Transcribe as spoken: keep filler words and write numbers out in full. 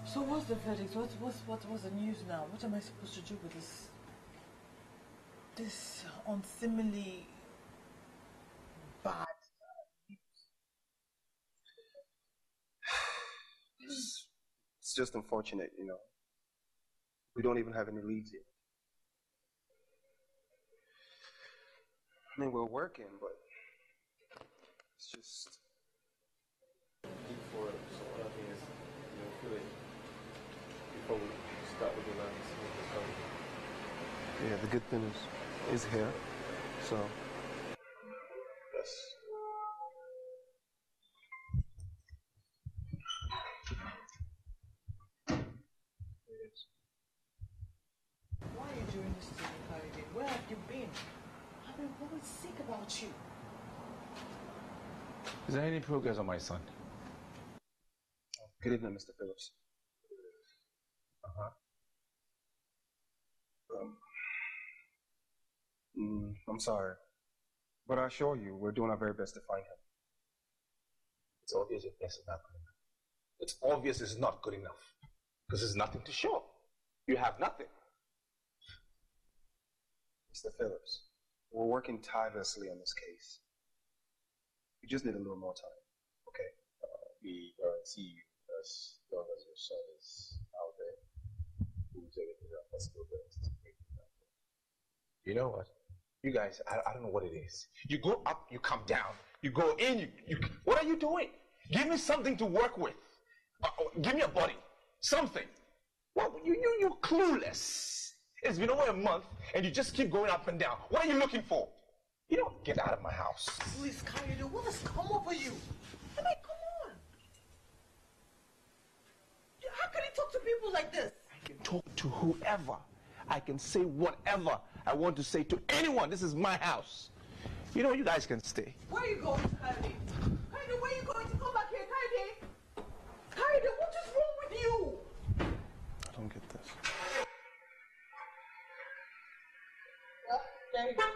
So what's the verdict? What's what's what what's the news now? What am I supposed to do with this this unseemly bad news? It's, it's just unfortunate, you know. We don't even have any leads yet. I mean, we're working, but it's just for so what I think is, you know, feel it before we start with the lines. yeah. The good thing is, is here, so Yes. Why are you doing this to me, Kayode? Where have you been? I've been always sick about you. Is there any progress on my son? good evening, Mister Phillips. Uh-huh. Um, mm, I'm sorry, but I assure you, we're doing our very best to find him. It's obvious your best is not good enough. It's obvious it's not good enough. Because there's nothing to show. You have nothing. Mister Phillips, we're working tirelessly on this case. We just need a little more time, okay? Uh, we guarantee you, as long as your son is out there, we'll do everything our possible best to bring him out there. You know what? You guys, I, I don't know what it is. You go up, you come down. You go in, you, you what are you doing? Give me something to work with. Uh, give me a body. Something. Well, you, you, you're clueless. It's been over a month, and you just keep going up and down. What are you looking for? You don't get out of my house. Please, Kayode, what has come over you? I mean, come on. How can you talk to people like this? I can talk to whoever. I can say whatever I want to say to anyone. This is my house. You know, you guys can stay. Where are you going, Kayode? Kayode, where are you going to come back here, Kayode? Kayode, what is wrong with you? I don't get this. Well, there you go.